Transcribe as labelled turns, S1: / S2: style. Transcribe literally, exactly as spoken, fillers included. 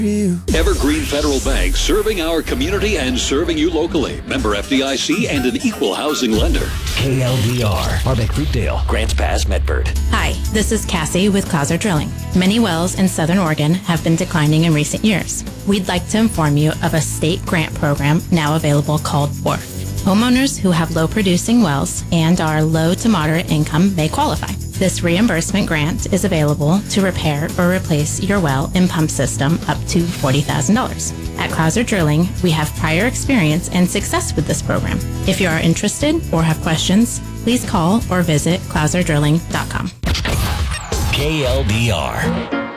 S1: Evergreen Federal Bank, serving our community and serving you locally. Member F D I C and an equal housing lender.
S2: K L D R, Harbeck Fruitdale, Grants Pass, Medford.
S3: Hi, this is Cassie with Clouser Drilling. Many wells in Southern Oregon have been declining in recent years. We'd like to inform you of a state grant program now available called W R F. Homeowners who have low producing wells and are low to moderate income may qualify. This reimbursement grant is available to repair or replace your well and pump system up to forty thousand dollars. At Clouser Drilling, we have prior experience and success with this program. If you are interested or have questions, please call or visit clouser drilling dot com.
S2: K L D R.